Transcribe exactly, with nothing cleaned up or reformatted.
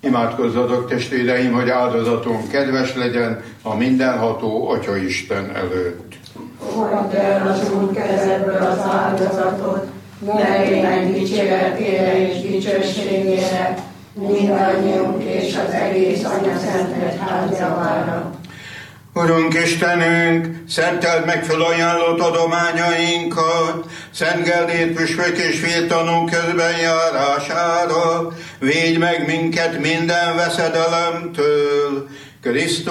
Imádkozzatok, testvéreim, hogy áldozatunk kedves legyen a mindenható Atyaisten előtt. Fogadd el az Úr kezedből az áldozatot, nevének dicséretére és dicsőségére, mindannyiunk és az egész Anya-Szent Egyház javára. Urunk Istenünk, szenteld meg felajánlott adományainkat, Szent Gellért püspök és féltanúk közben járására, védj meg minket minden veszedelemtől, Krisztus